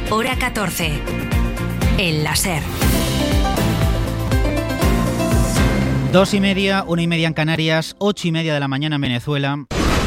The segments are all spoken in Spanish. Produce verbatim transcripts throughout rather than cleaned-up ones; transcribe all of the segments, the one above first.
Hora catorce. El láser. Dos y media, una y media en Canarias, ocho y media de la mañana en Venezuela.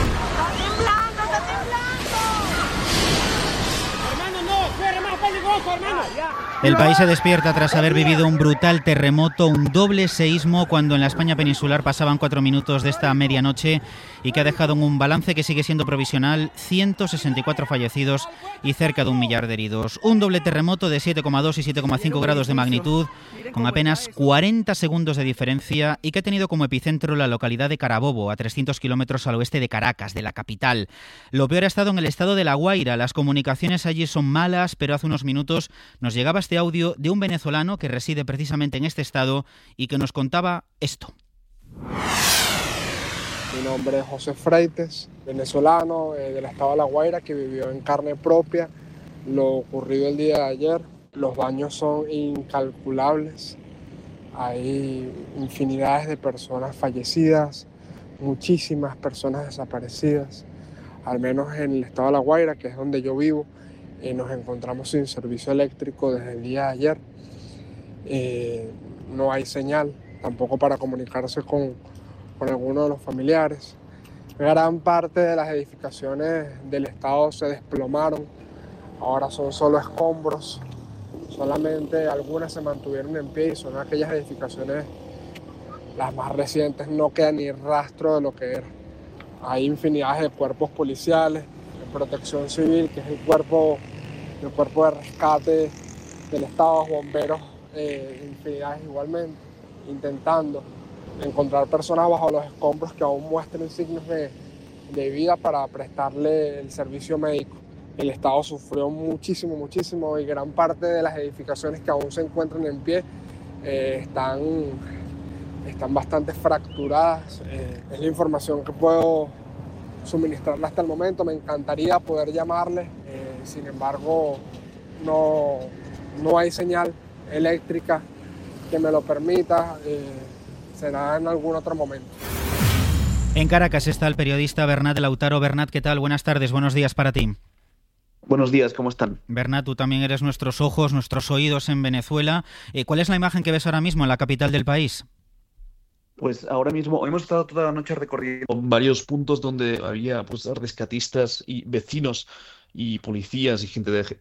El país se despierta tras haber vivido un brutal terremoto, un doble seísmo cuando en la España peninsular pasaban cuatro minutos de esta medianoche y que ha dejado en un balance que sigue siendo provisional ciento sesenta y cuatro fallecidos y cerca de un millar de heridos. Un doble terremoto de siete coma dos y siete coma cinco grados de magnitud con apenas cuarenta segundos de diferencia y que ha tenido como epicentro la localidad de Carabobo, a trescientos kilómetros al oeste de Caracas, de la capital. Lo peor ha estado en el estado de La Guaira. Las comunicaciones allí son malas, pero hace unos minutos nos llegaba este audio de un venezolano que reside precisamente en este estado y que nos contaba esto. Mi nombre es José Freites, venezolano eh, del estado de La Guaira, que vivió en carne propia lo ocurrido el día de ayer. Los daños son incalculables, hay infinidades de personas fallecidas, muchísimas personas desaparecidas. Al menos en el estado de La Guaira, que es donde yo vivo, eh, nos encontramos sin servicio eléctrico desde el día de ayer. Eh, no hay señal, tampoco para comunicarse con, con alguno de los familiares. Gran parte de las edificaciones del estado se desplomaron, ahora son solo escombros. Solamente algunas se mantuvieron en pie y son aquellas edificaciones, las más recientes, no queda ni rastro de lo que era. Hay infinidades de cuerpos policiales, de protección civil, que es el cuerpo, el cuerpo de rescate del estado, bomberos, eh, infinidades igualmente, intentando encontrar personas bajo los escombros que aún muestren signos de, de vida para prestarle el servicio médico. El estado sufrió muchísimo, muchísimo y gran parte de las edificaciones que aún se encuentran en pie eh, están, están bastante fracturadas. Eh, es la información que puedo suministrarle hasta el momento. Me encantaría poder llamarle, eh, sin embargo no, no hay señal eléctrica que me lo permita. Eh, será en algún otro momento. En Caracas está el periodista Bernat Lautaro. Bernat, ¿qué tal? Buenas tardes, buenos días para ti. Buenos días, ¿cómo están? Bernat, tú también eres nuestros ojos, nuestros oídos en Venezuela. Eh, ¿Cuál es la imagen que ves ahora mismo en la capital del país? Pues ahora mismo hemos estado toda la noche recorriendo varios puntos donde había pues rescatistas y vecinos y policías y gente de,